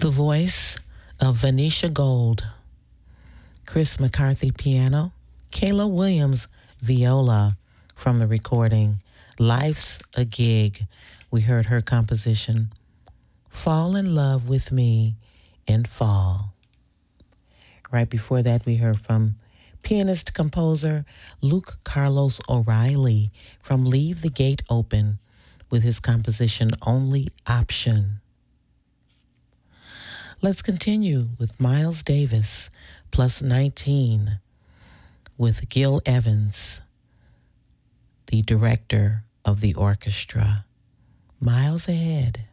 The voice of Venetia Gold, Chris McCarthy piano, Kayla Williams viola from the recording Life's a Gig. We heard her composition, Fall in Love with Me in Fall. Right before that, we heard from pianist-composer Luke Carlos O'Reilly from Leave the Gate Open with his composition Only Option. Let's continue with Miles Davis plus 19 with Gil Evans, the director of the orchestra. Miles ahead.